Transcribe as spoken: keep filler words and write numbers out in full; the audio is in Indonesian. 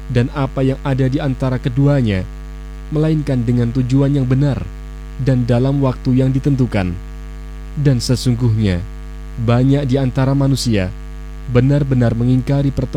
dan apa yang ada di antara keduanya, melainkan dengan tujuan yang benar dan dalam waktu yang ditentukan. Dan sesungguhnya banyak di antara manusia benar-benar mengingkari pertolongan